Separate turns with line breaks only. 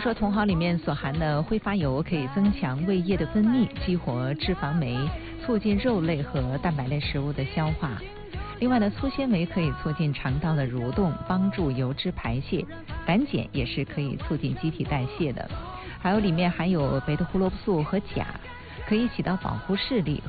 说茼蒿里面所含的挥发油可以增强胃液的分泌，激活脂肪酶，促进肉类和蛋白类食物的消化。另外呢，粗纤维可以促进肠道的蠕动，帮助油脂排泄。胆碱也是可以促进机体代谢的。还有里面含有贝塔胡萝卜素和钾，可以起到保护视力